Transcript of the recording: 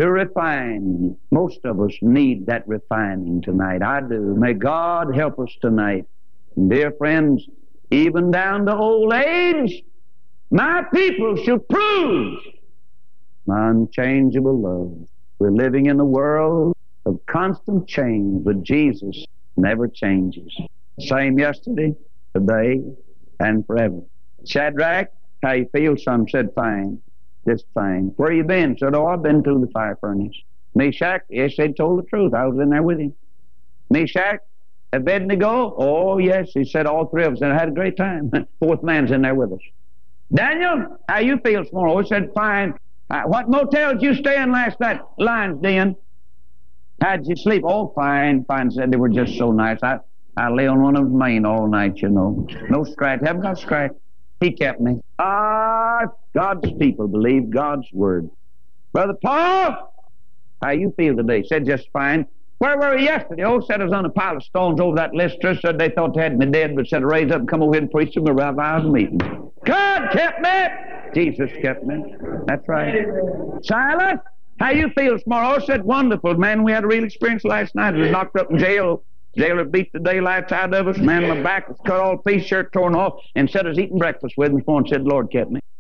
to refine. Most of us need that refining tonight. I do. May God help us tonight. And dear friends, even down to old age, my people shall prove my unchangeable love. We're living in a world of constant change, but Jesus never changes. Same yesterday, today, and forever. Shadrach, how you feel? Some said, fine. Just fine. Where you been? Said, oh, I've been through the fire furnace. Meshach, yes, they told the truth. I was in there with him. Meshach, Abednego, oh, yes, he said all three of us, and I had a great time. Fourth man's in there with us. Daniel, how you feel this morning? Oh, he said, fine. What motel did you stay in last night? Lion's Den. How'd you sleep? Oh, fine, fine. Said they were just so nice. I lay on one of them main all night, you know. No scratch. Haven't got scratch. He kept me. God's people believe God's word. Brother Paul, how you feel today? Said just fine. Where were you yesterday? Oh, said I was on a pile of stones over that Lystra. Said they thought they had me dead, but said raise up and come over here and preach them around our meeting. God kept me. Jesus kept me. That's right. Silas, how you feel tomorrow? Oh, said wonderful, man. We had a real experience last night. We was knocked up in jail. Jailer beat the daylights out of us. Man, my back was cut all piece, shirt torn off, and said I was eating breakfast with me before and said, Lord kept me.